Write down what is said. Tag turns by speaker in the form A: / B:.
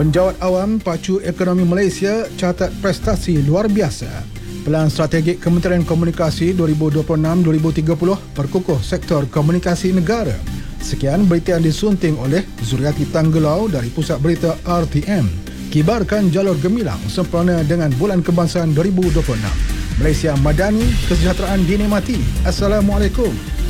A: Penjawat awam pacu ekonomi Malaysia catat prestasi luar biasa. Pelan strategik Kementerian Komunikasi 2026-2030 perkukuh sektor komunikasi negara. Sekian berita yang disunting oleh Zuriati Tanggelau dari Pusat Berita RTM. Kibarkan jalur gemilang sempurna dengan Bulan Kebangsaan 2026. Malaysia Madani, kesejahteraan dinikmati. Assalamualaikum.